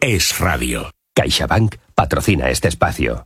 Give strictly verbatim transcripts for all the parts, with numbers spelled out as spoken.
es radio. CaixaBank patrocina este espacio.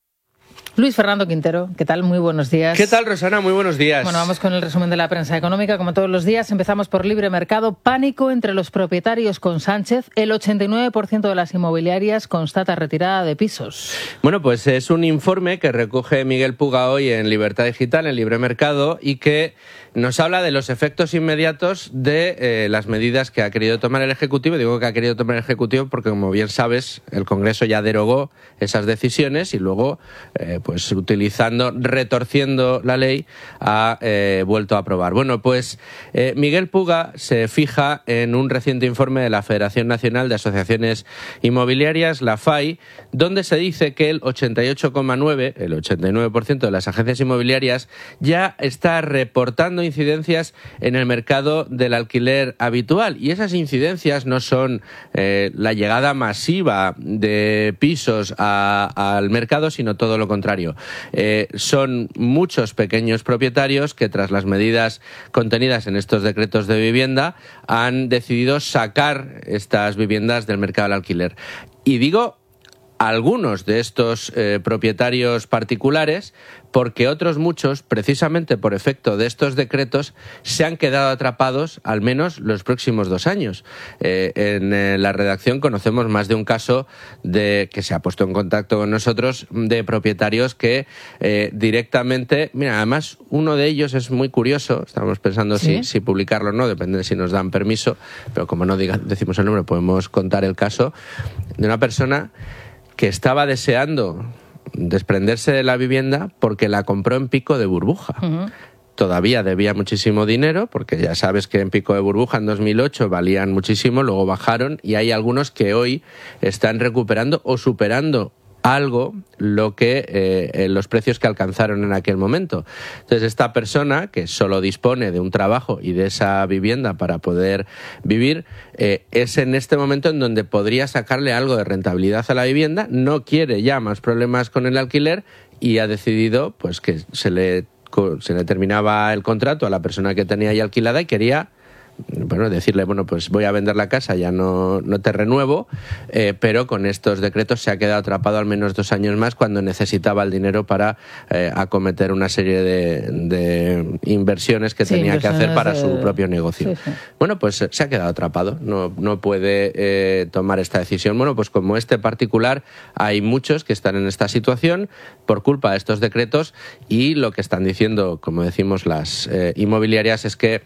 Luis Fernando Quintero, ¿qué tal? Muy buenos días. ¿Qué tal, Rosana? Muy buenos días. Bueno, vamos con el resumen de la prensa económica. Como todos los días, empezamos por Libre Mercado. Pánico entre los propietarios con Sánchez. El ochenta y nueve por ciento de las inmobiliarias constata retirada de pisos. Bueno, pues es un informe que recoge Miguel Puga hoy en Libertad Digital, en Libre Mercado, y que nos habla de los efectos inmediatos de eh, las medidas que ha querido tomar el Ejecutivo. Digo que ha querido tomar el Ejecutivo porque, como bien sabes, el Congreso ya derogó esas decisiones y luego, eh, pues utilizando, retorciendo la ley, ha eh, vuelto a aprobar. Bueno, pues eh, Miguel Puga se fija en un reciente informe de la Federación Nacional de Asociaciones Inmobiliarias, la F A I, donde se dice que el ochenta y ocho coma nueve, el ochenta y nueve por ciento de las agencias inmobiliarias ya está reportando incidencias en el mercado del alquiler habitual, y esas incidencias no son eh, la llegada masiva de pisos a, al mercado, sino todo lo contrario. Eh, son muchos pequeños propietarios que, tras las medidas contenidas en estos decretos de vivienda, han decidido sacar estas viviendas del mercado del alquiler. Y digo algunos de estos eh, propietarios particulares, porque otros muchos, precisamente por efecto de estos decretos, se han quedado atrapados al menos los próximos dos años. Eh, en eh, la redacción conocemos más de un caso de que se ha puesto en contacto con nosotros de propietarios que eh, directamente, mira, además uno de ellos es muy curioso, estamos pensando ¿Sí? si, si publicarlo o no, depende de si nos dan permiso, pero como no diga, decimos el nombre, podemos contar el caso de una persona que estaba deseando desprenderse de la vivienda porque la compró en pico de burbuja. Uh-huh. Todavía debía muchísimo dinero, porque ya sabes que en pico de burbuja en dos mil ocho valían muchísimo, luego bajaron, y hay algunos que hoy están recuperando o superando algo lo que eh, los precios que alcanzaron en aquel momento. Entonces, esta persona, que solo dispone de un trabajo y de esa vivienda para poder vivir, eh, es en este momento en donde podría sacarle algo de rentabilidad a la vivienda, no quiere ya más problemas con el alquiler y ha decidido pues que se le, se le terminaba el contrato a la persona que tenía ya alquilada y quería, bueno, decirle, bueno, pues voy a vender la casa, ya no, no te renuevo, eh, pero con estos decretos se ha quedado atrapado al menos dos años más cuando necesitaba el dinero para eh, acometer una serie de, de inversiones que sí, tenía que hacer para de... su propio negocio. Sí, sí. Bueno, pues se ha quedado atrapado, no, no puede eh, tomar esta decisión. Bueno, pues como este particular, hay muchos que están en esta situación por culpa de estos decretos, y lo que están diciendo, como decimos, las eh, inmobiliarias es que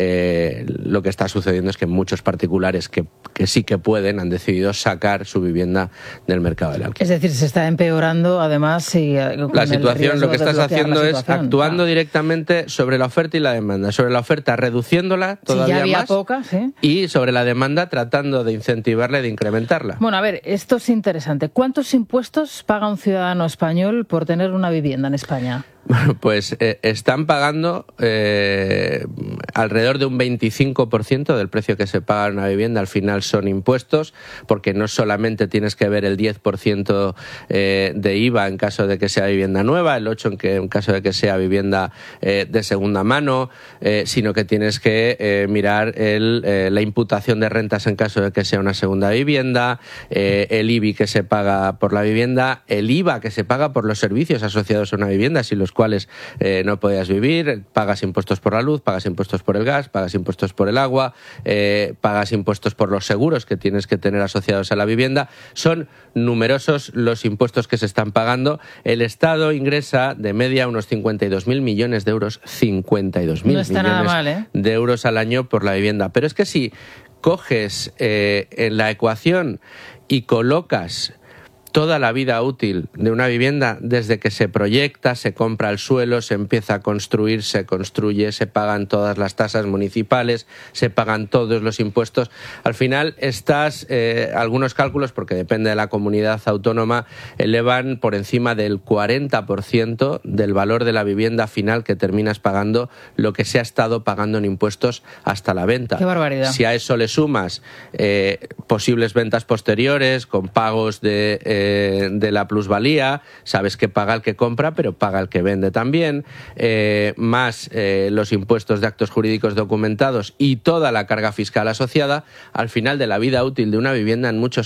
Eh, lo que está sucediendo es que muchos particulares que, que sí que pueden han decidido sacar su vivienda del mercado del alquiler. Es decir, se está empeorando además y, la situación, lo que estás haciendo es actuando ah. directamente sobre la oferta y la demanda. Sobre la oferta reduciéndola todavía sí, ya había más poca, ¿sí? Y sobre la demanda tratando de incentivarla y de incrementarla. Bueno, a ver, esto es interesante. ¿Cuántos impuestos paga un ciudadano español por tener una vivienda en España? Bueno, pues eh, están pagando eh, alrededor de un veinticinco por ciento del precio que se paga en una vivienda. Al final son impuestos, porque no solamente tienes que ver el diez por ciento eh, de I V A en caso de que sea vivienda nueva, el ocho por ciento en, que, en caso de que sea vivienda eh, de segunda mano, eh, sino que tienes que eh, mirar el, eh, la imputación de rentas en caso de que sea una segunda vivienda, eh, el I B I que se paga por la vivienda, el I V A que se paga por los servicios asociados a una vivienda, si los cuales eh, no podías vivir, pagas impuestos por la luz, pagas impuestos por el gas, pagas impuestos por el agua, eh, pagas impuestos por los seguros que tienes que tener asociados a la vivienda. Son numerosos los impuestos que se están pagando. El Estado ingresa de media unos cincuenta y dos mil millones de euros, cincuenta y dos mil no está millones nada mal, ¿eh? de euros al año por la vivienda. Pero es que si coges eh, en la ecuación y colocas toda la vida útil de una vivienda, desde que se proyecta, se compra el suelo, se empieza a construir, se construye, se pagan todas las tasas municipales, se pagan todos los impuestos. Al final, estas, eh, algunos cálculos, porque depende de la comunidad autónoma, elevan por encima del cuarenta por ciento del valor de la vivienda final que terminas pagando, lo que se ha estado pagando en impuestos hasta la venta. ¡Qué barbaridad! Si a eso le sumas eh, posibles ventas posteriores, con pagos de eh, de la plusvalía, sabes que paga el que compra, pero paga el que vende también, eh, más eh, los impuestos de actos jurídicos documentados y toda la carga fiscal asociada, al final de la vida útil de una vivienda en muchos